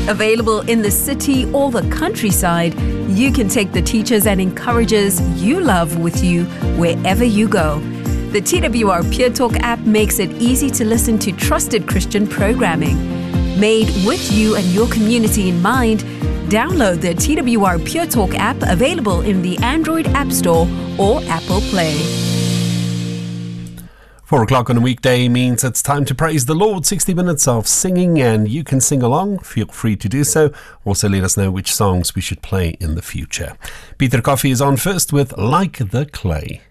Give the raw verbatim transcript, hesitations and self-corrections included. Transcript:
Available in the city or the countryside, you can take the teachers and encouragers you love with you wherever you go. The T W R Peer Talk app makes it easy to listen to trusted Christian programming. Made with you and your community in mind, download the T W R Peer Talk app, available in the Android App Store or Apple Play. Four o'clock on a weekday means it's time to praise the Lord. sixty minutes of singing, and you can sing along. Feel free to do so. Also, let us know which songs we should play in the future. Peter Coffey is on first with Like the Clay.